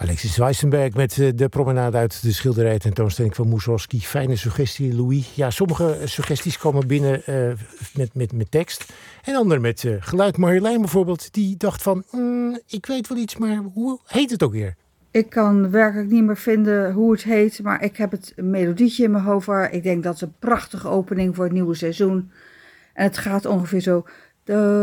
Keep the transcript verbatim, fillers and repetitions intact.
Alexis Weissenberg met uh, de promenade uit de schilderij tentoonstelling van Mussorgsky. Fijne suggestie, Louis. Ja, sommige suggesties komen binnen uh, met, met, met tekst. En andere met uh, geluid. Marjolein bijvoorbeeld, die dacht van... Mm, ik weet wel iets, maar hoe heet het ook weer? Ik kan werkelijk niet meer vinden hoe het heet. Maar ik heb het melodietje in mijn hoofd. Waar ik denk dat is een prachtige opening voor het nieuwe seizoen. En het gaat ongeveer zo...